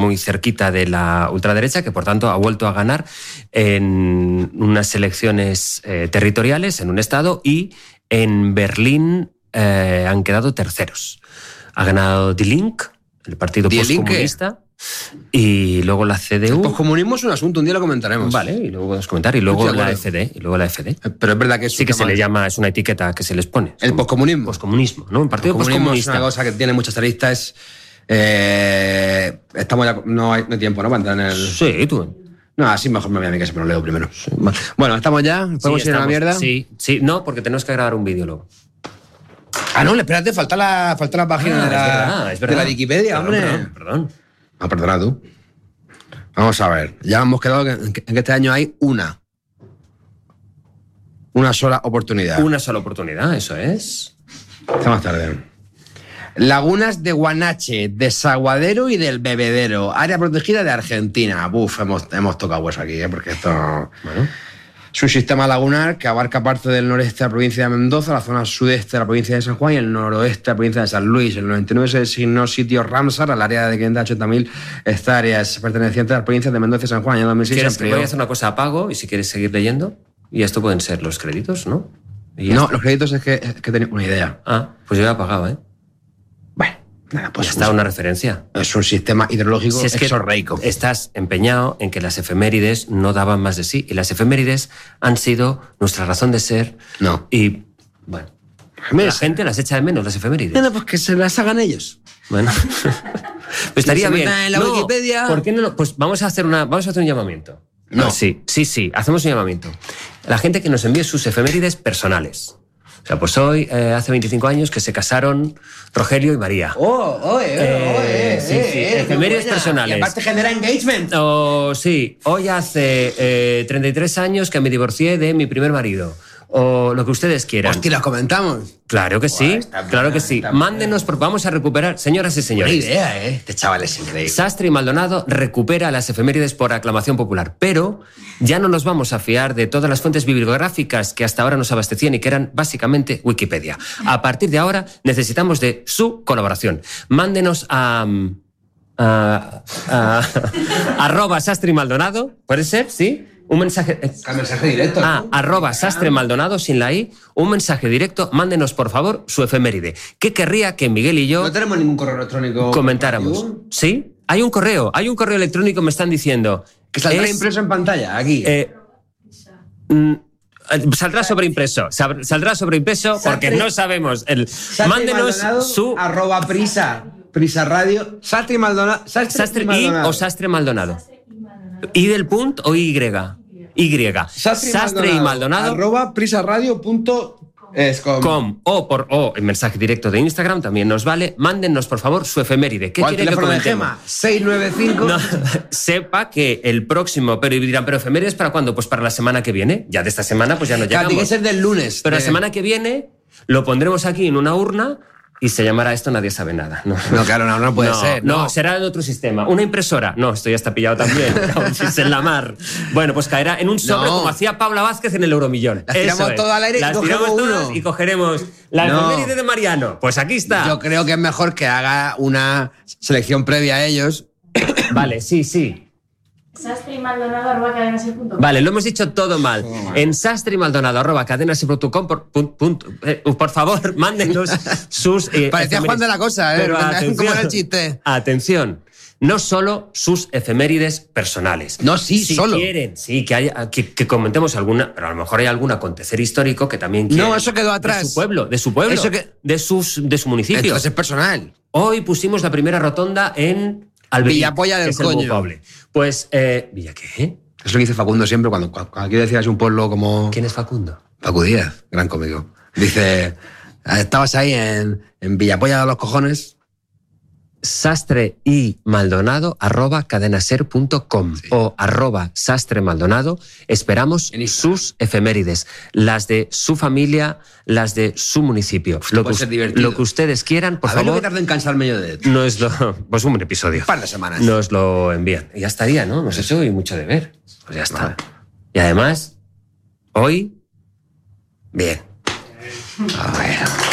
muy cerquita de la ultraderecha, que por tanto ha vuelto a ganar en unas elecciones territoriales en un estado, y en Berlín han quedado terceros. Ha ganado Die Linke, el partido postcomunista, y luego la CDU. El poscomunismo es un asunto, un día lo comentaremos. Vale, y luego podemos comentar, y luego la FD, Pero es verdad que sí que se le llama, es una etiqueta que se les pone. El poscomunismo. Poscomunismo, ¿no? Un partido poscomunista. Es una cosa que tiene muchas aristas. Estamos ya, no hay tiempo, ¿no? Para entrar en el... Sí, tú. No, así mejor me voy a mi casa, pero lo leo primero. Sí. Bueno, ¿estamos ya? ¿Podemos ir a la mierda? Sí, no, porque tenemos que grabar un vídeo luego. Ah, no, espérate, falta la página de la Wikipedia, hombre. Perdón. Ah, perdona tú. Vamos a ver. Ya hemos quedado en que este año hay una sola oportunidad. Una sola oportunidad, eso es. Hasta más tarde. Lagunas de Guanache, Desaguadero y del Bebedero. Área protegida de Argentina. Uf, hemos tocado hueso aquí, porque esto... Bueno. Es un sistema lagunar que abarca parte del noreste de la provincia de Mendoza, la zona sudeste de la provincia de San Juan y el noroeste de la provincia de San Luis. En el 99 se designó sitio Ramsar al área de 580.000 hectáreas pertenecientes a las provincias de Mendoza y San Juan. En 2006 ¿Quieres que voy a hacer una cosa? Apago, y si quieres seguir leyendo, y esto pueden ser los créditos, ¿no? No, los créditos es que tenía una idea. Ah, pues yo he apagado, ¿eh? Bueno, nada, pues está una referencia. Es un sistema hidrológico si es exorreico. Que estás empeñado en que las efemérides no daban más de sí, y las efemérides han sido nuestra razón de ser. No. Y, bueno, la gente las echa de menos, las efemérides. No, pues que se las hagan ellos. Bueno, pues estaría bien. En la Wikipedia. ¿Por qué no? Pues vamos a hacer un llamamiento. No. Sí, hacemos un llamamiento. La gente que nos envíe sus efemérides personales. O sea, pues hoy, hace 25 años que se casaron Rogelio y María. Sí, efemérides personales. Y aparte genera engagement. Sí, hoy hace 33 años que me divorcié de mi primer marido. O lo que ustedes quieran. Hostia, los comentamos. Claro que sí, claro que sí. Mándenos, porque vamos a recuperar, señoras y señores. Buena idea, ¿eh? Este chaval es increíble. Sastre y Maldonado recupera las efemérides por aclamación popular, pero ya no nos vamos a fiar de todas las fuentes bibliográficas que hasta ahora nos abastecían y que eran básicamente Wikipedia. A partir de ahora necesitamos de su colaboración. Mándenos a @Sastre y Maldonado, ¿puede ser? ¿Sí? Un mensaje directo. @Sastre Maldonado sin la I. Un mensaje directo. Mándenos, por favor, su efeméride. ¿Qué querría que Miguel y yo... No tenemos ningún correo electrónico comentáramos? ¿Sí? Hay un correo electrónico, me están diciendo. Que saldrá impreso en pantalla, aquí. Saldrá sobreimpreso. Saldrá sobreimpreso porque no sabemos. Mándenos su... @prisa radio. Sastre y Maldonado. Sastre y o Sastre Maldonado. ¿Y del punto o Y? Sastre y Maldonado @prisaradio.com o el mensaje directo de Instagram también nos vale. Mándennos, por favor, su efeméride. ¿Qué quiere que comentemos? Gema? 695. No, sepa que el próximo... Pero dirán, ¿pero efemérides para cuándo? Pues para la semana que viene. Ya de esta semana pues ya no llegamos. Tiene que ser del lunes. Pero la semana que viene lo pondremos aquí en una urna. Y se llamará esto Nadie sabe nada. No, claro, no puede ser. No, será en otro sistema. Una impresora. No, esto ya está pillado también. Es en la mar. Bueno, pues caerá en un sobre como hacía Paula Vázquez en el Euromillón. Las tiramos todo al aire y cogemos uno. Y cogeremos la efeméride de Mariano. Pues aquí está. Yo creo que es mejor que haga una selección previa a ellos. Vale, sí. Sastre y Maldonado @cadenaser.com. Vale, lo hemos dicho todo mal. En Sastre y Maldonado @cadenaser.com por favor, mándenos sus... Parecía Juan de la Cosa, Pero ¿cómo era el chiste? Atención, no solo sus efemérides personales. No, sí, si solo. Quieren, sí, que comentemos alguna, pero a lo mejor hay algún acontecer histórico que también quieren. No, eso quedó atrás. De su pueblo, eso de su municipio. Entonces es personal. Hoy pusimos la primera rotonda en... Villapolla del Coño. Pues, ¿Villa qué? Es lo que dice Facundo siempre cuando quiere decir es un pueblo como... ¿Quién es Facundo? Facu Díaz, gran cómico. Dice, estabas ahí en Villapolla de los cojones. Sastre y Maldonado @cadenaser.com o @Sastre Maldonado. Esperamos sus efemérides, las de su familia, las de su municipio. Lo que ustedes quieran, por favor. A ver lo que tardo en cansarme yo de esto. Pues un episodio. Un par de semanas. Nos lo envían. Y ya estaría, ¿no? Hemos hecho hoy mucho deber. Pues ya está. Y además, hoy, bien. A ver.